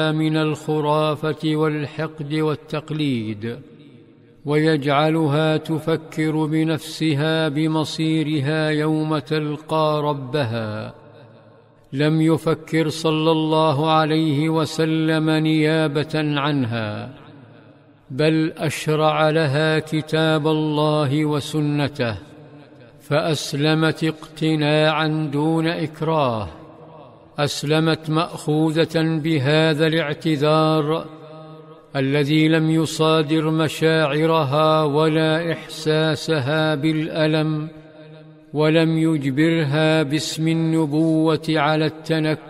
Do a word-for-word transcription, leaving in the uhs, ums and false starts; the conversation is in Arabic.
من الخرافة والحقد والتقليد، ويجعلها تفكر بنفسها بمصيرها يوم تلقى ربها. لم يفكر صلى الله عليه وسلم نيابة عنها، بل أشرع لها كتاب الله وسنته، فأسلمت اقتناعا دون إكراه، أسلمت مأخوذة بهذا الاعتذار الذي لم يصادر مشاعرها ولا إحساسها بالألم، ولم يجبرها باسم النبوة على التنكر